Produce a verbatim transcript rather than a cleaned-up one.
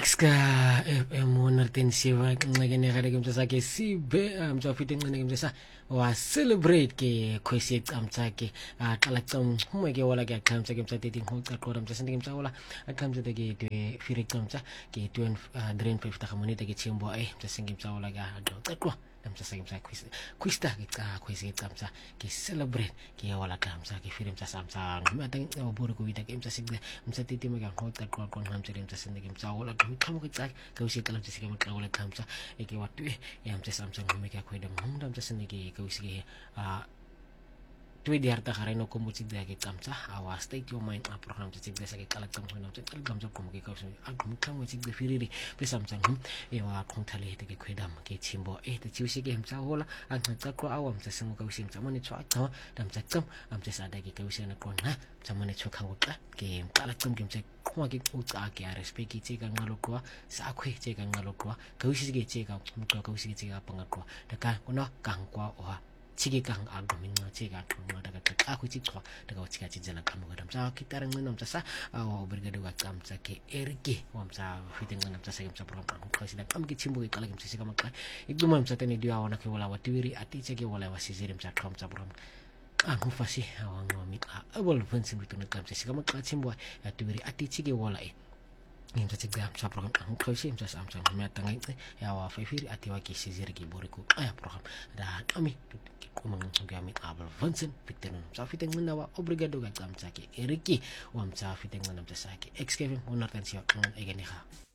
Ska F M one oh seven nxekene gare ke mtsa ke sibe mtsa fithi nxene ke mtsa wa celebrate ke khosi ecamtsa ke aqala cam uma ke wala ke aqamtsa ke mtsa thirteen ho qaqora mtsa sente ke mtsa wala aqamtsa ke twe firi camtsa ke twenty drain fifty ga monete ke tshembo eh mtsa senge mtsa wala ka qaqwa mtsa senge mtsa quiz quiz ta ke ca khosi ecamtsa ke celebrate ke wala camtsa ke firi mtsa samtsa ngumata ke bore ko ita ke mtsa senge mtsa thirteen ke ho qaqwa qwa ngamtsa mtsa sente ke mtsa wala mkhamo ke ca ka usi kala mtsa senge mtsa wala camtsa e ke watwe ya mtsa samtsa ngume ke akhweda mhunda mtsa senge ke ka usi ke a twe di harta gare no komotsi dia ke camtsa awa state your mind a program tse tse sa ke kala camtsa no tse camtsa komo ke ka usi a komo kamo tse firiri pe samtsa ngum e wa khonthale te ke khwedam ke chimbo e te chiusi ke mtsa hola a ntsa ko awa mtsa sengo ka usi mtsa mone tswa tsa mtsa tsam amtsa sa da ke ka usi na kona mtsa mone tswa khango ka ke mqala tsam ke mtsa khwa ke uca ke a respect tse ka ngalo kwa sa khwe tse ka ngalo kwa ka usi ke tse ka mqwa ka usi ke tse ka panga kwa da ka kona ka nkwa o chike kang agumina cheka kangwa daga ka ku chichwa daga chika chizana kamu ga damsa kitara ngina mtsa sa aw brigade wa kamtsa ke erike wa mtsa fitinga mtsa sa mtsa program ko sida kam ki chimbo kala ki mtsa kama ka igduma mtsa tani dia wana ke wala watiwiri ati cheke wala wasizire mtsa kamtsa program aku fasi awang mi a abol fansin bituna kamtsa kama ka chimbo atiwiri ati cheke wala e mtsa chigam sa program ko si mtsa samsa meta ngai ya wa fifiri ati wa ki sizire ki boriku aya program da kami kuma ngi ami abel Vincent Victor mtsa fiteng ndawa obrigado ga kamtsa ke eriki wa mtsa fiteng ndamtsa sake excaving one ten sia egene ga